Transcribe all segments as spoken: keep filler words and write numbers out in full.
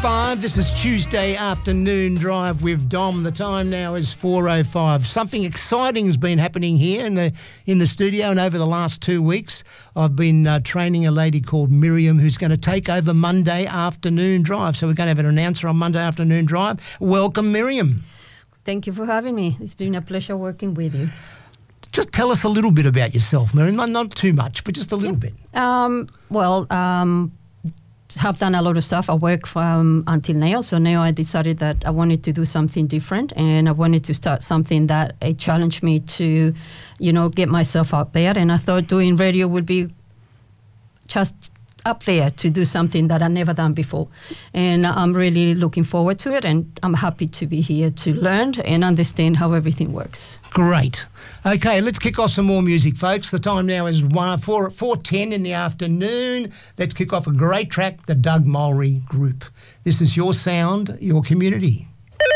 five. This is Tuesday afternoon drive with Dom. The time now is four oh five. Something exciting has been happening here in the in the studio, and over the last two weeks I've been uh, training a lady called Miriam who's going to take over Monday afternoon drive. So we're going to have an announcer on Monday afternoon drive. Welcome, Miriam. Thank you for having me. It's been a pleasure working with you. Just tell us a little bit about yourself, Miriam. Not too much, but just a little yeah. bit. Um, well, um, have done a lot of stuff. I work from until now. So now I decided that I wanted to do something different, and I wanted to start something that it challenged me to, you know, get myself out there. And I thought doing radio would be just up there to do something that I've never done before. And I'm really looking forward to it, and I'm happy to be here to learn and understand how everything works. Great. Okay, let's kick off some more music, folks. The time now is one, four, four ten in the afternoon. Let's kick off a great track, the Doug Mulry Group. This is your sound, your community.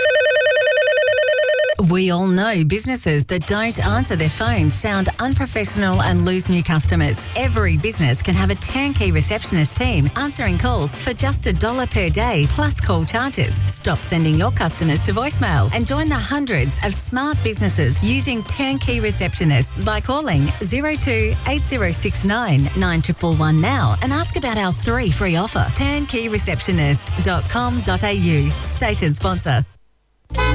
We all know businesses that don't answer their phones sound unprofessional and lose new customers. Every business can have a turnkey receptionist team answering calls for just a dollar per day plus call charges. Stop sending your customers to voicemail and join the hundreds of smart businesses using turnkey receptionists by calling zero two eight zero six nine nine one one one now and ask about our three free offer. turnkey receptionist dot com dot a u. Station sponsor.